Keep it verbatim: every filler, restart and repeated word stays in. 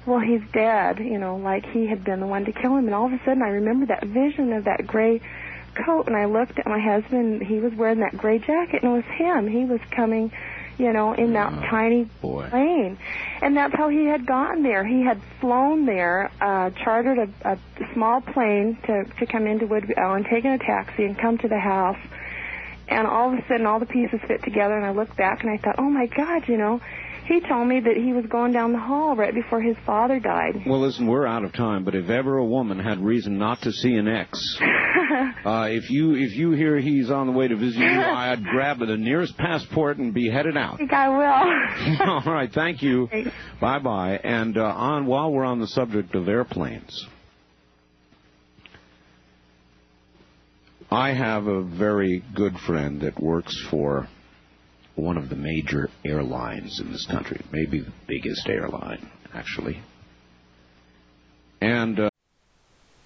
well, he's dead, you know, like he had been the one to kill him. And all of a sudden I remember that vision of that gray coat, and I looked at my husband. He was wearing that gray jacket, and it was him. He was coming, you know, in that oh, tiny boy. plane. And that's how he had gotten there. He had flown there, uh, chartered a, a small plane to, to come into Woodview Island, taken a taxi, and come to the house. And all of a sudden, all the pieces fit together, and I looked back, and I thought, oh, my God, you know, he told me that he was going down the hall right before his father died. Well, listen, we're out of time, but if ever a woman had reason not to see an ex, uh, if you if you hear he's on the way to visit you, I'd grab the nearest passport and be headed out. I think I will. All right, thank you. Thanks. Bye-bye. And uh, on while we're on the subject of airplanes, I have a very good friend that works for one of the major airlines in this country, maybe the biggest airline, actually.